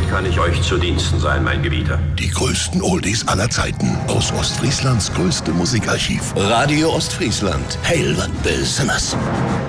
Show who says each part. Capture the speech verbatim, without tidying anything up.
Speaker 1: kann ich euch zu Diensten sein, mein Gebieter?
Speaker 2: Die größten Oldies aller Zeiten aus Ostfrieslands größtem Musikarchiv.
Speaker 3: Radio Ostfriesland.
Speaker 2: Heil was Besonderes.